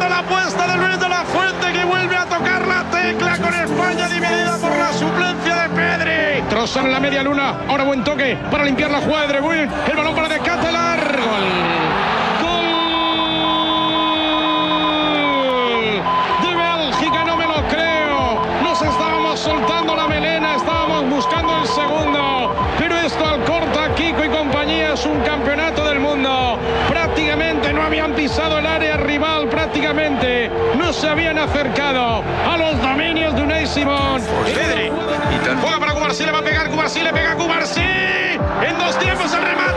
Tremenda la apuesta de Luis de la Fuente, que vuelve a tocar la tecla con España dividida por la suplencia de Pedri. Trozan en la media luna. Ahora buen toque para limpiar la jugada de De Bruyne. El balón para Decatelar. Gol. Soltando la melena, estábamos buscando el segundo, pero esto al corta Kiko y compañía es un campeonato del mundo. Prácticamente no habían pisado el área rival, prácticamente no se habían acercado a los dominios de Unai Simón. Pedri Juega para Cubarsí, le va a pegar Cubarsí, le pega Cubarsí. En dos tiempos el remate.